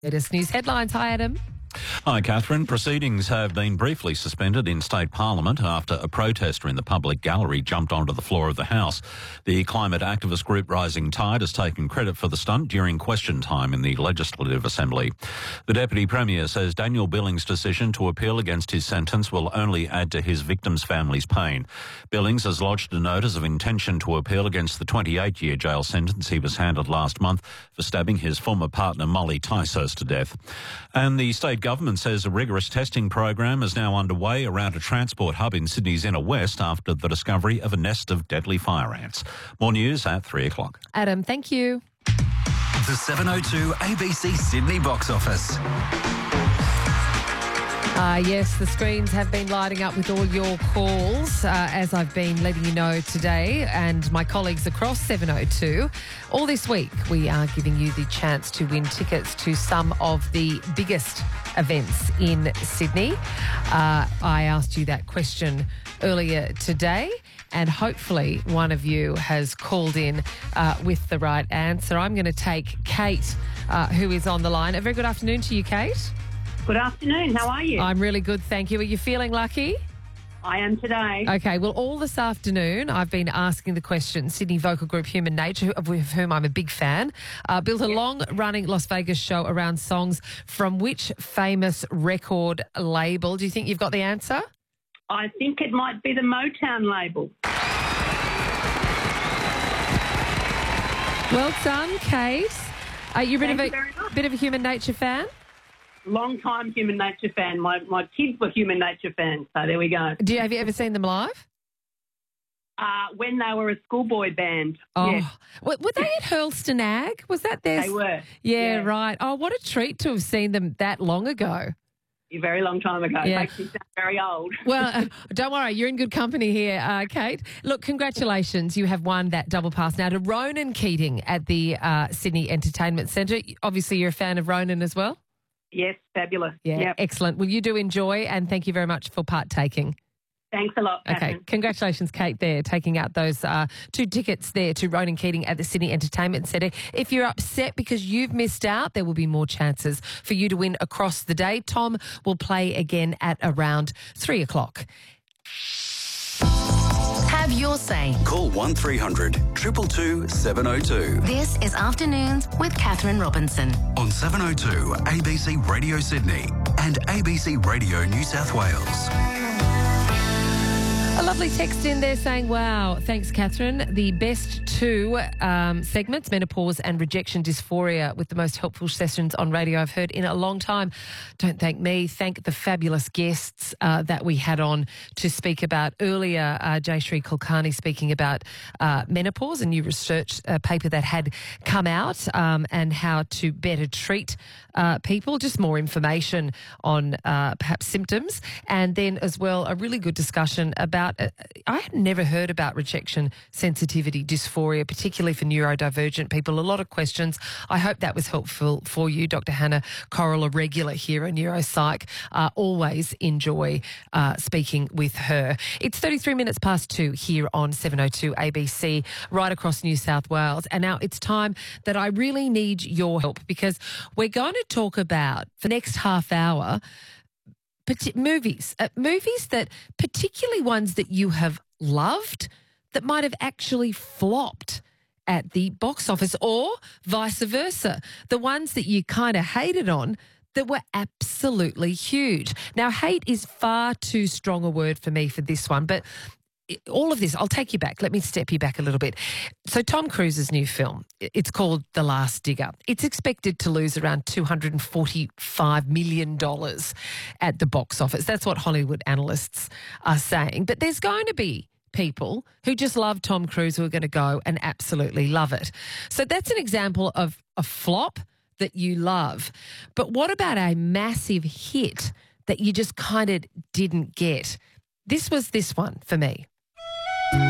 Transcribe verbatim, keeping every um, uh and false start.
Latest news headlines. Hi, Adam. Hi, Catherine. Proceedings have been briefly suspended in State Parliament after a protester in the public gallery jumped onto the floor of the House. The climate activist group Rising Tide has taken credit for the stunt during question time in the Legislative Assembly. The Deputy Premier says Daniel Billings' decision to appeal against his sentence will only add to his victims' families' pain. Billings has lodged a notice of intention to appeal against the twenty-eight-year jail sentence he was handed last month for stabbing his former partner Molly Tysos to death. And the state government says a rigorous testing program is now underway around a transport hub in Sydney's inner west after the discovery of a nest of deadly fire ants. More news at three o'clock. Adam, thank you. The seven oh two A B C Sydney box office. Uh, yes, the screens have been lighting up with all your calls, uh, as I've been letting you know today, and my colleagues across seven oh two. All this week, we are giving you the chance to win tickets to some of the biggest events in Sydney. Uh, I asked you that question earlier today, and hopefully one of you has called in uh, with the right answer. I'm going to take Kate, uh, who is on the line. A very good afternoon to you, Kate. Good afternoon. How are you? I'm really good, thank you. Are you feeling lucky? I am today. Okay, well, all this afternoon I've been asking the question. Sydney vocal group Human Nature, of whom I'm a big fan, uh, built a Yes. long-running Las Vegas show around songs from which famous record label? Do you think you've got the answer? I think it might be the Motown label. Well done, Kate. Are you a bit, Thank of you very a, much. bit of a Human Nature fan? Long-time Human Nature fan. My my kids were Human Nature fans, so there we go. Do you, have you ever seen them live? Uh, when they were a schoolboy band. Oh, Yes, were, were they at Hurlston Ag? Was that their... they were. Yeah, Yeah. right. Oh, what a treat to have seen them that long ago. A very long time ago. Yeah. Makes me sound very old. Well, uh, don't worry, you're in good company here, uh, Kate. Look, congratulations. You have won that double pass now to Ronan Keating at the uh, Sydney Entertainment Centre. Obviously, you're a fan of Ronan as well? Yes, fabulous. Yeah, Yep. excellent. Well, you do enjoy, and thank you very much for partaking. Thanks a lot, Okay, Catherine. congratulations, Kate, there, taking out those uh, two tickets there to Ronan Keating at the Sydney Entertainment Centre. If you're upset because you've missed out, there will be more chances for you to win across the day. Tom will play again at around three o'clock. Have your say. Call one three hundred two two two seven oh two This is Afternoons with Catherine Robinson. on seven oh two A B C Radio Sydney and A B C Radio New South Wales. A lovely text in there saying, wow, thanks, Catherine. The best two um, segments, menopause and rejection dysphoria, with the most helpful sessions on radio I've heard in a long time. Don't thank me. Thank the fabulous guests uh, that we had on to speak about earlier. Uh, Jayshree Kulkarni speaking about uh, menopause, a new research uh, paper that had come out, um, and how to better treat uh, people. Just more information on uh, perhaps symptoms. And then as well, a really good discussion about Uh, I had never heard about rejection sensitivity dysphoria, particularly for neurodivergent people. A lot of questions. I hope that was helpful for you. Doctor Hannah Corrill, a regular here, a neuropsych. Uh, always enjoy uh, speaking with her. It's thirty-three minutes past two here on seven oh two A B C, right across New South Wales. And now it's time that I really need your help, because we're going to talk about, for the next half hour, Parti- movies, uh, movies that, particularly ones that you have loved, that might have actually flopped at the box office, or vice versa, the ones that you kind of hated on that were absolutely huge. Now, hate is far too strong a word for me for this one, but all of this, I'll take you back. Let me step you back a little bit. So Tom Cruise's new film, it's called The Last Digger. It's expected to lose around two hundred forty-five million dollars at the box office. That's what Hollywood analysts are saying. But there's going to be people who just love Tom Cruise who are going to go and absolutely love it. So that's an example of a flop that you love. But what about a massive hit that you just kind of didn't get? This was this one for me.